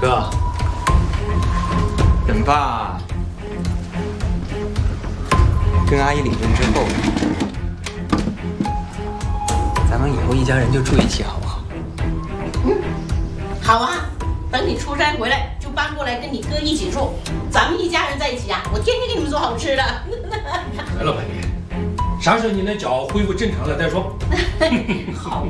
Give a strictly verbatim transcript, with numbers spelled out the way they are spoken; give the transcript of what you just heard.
哥，等爸跟阿姨离婚之后，咱们以后一家人就住一起，好不好？ 嗯，好啊。等你出差回来，就搬过来跟你哥一起住，咱们一家人在一起啊！我天天给你们做好吃的。 来了，白丽，啥时候你那脚恢复正常了再说。 好。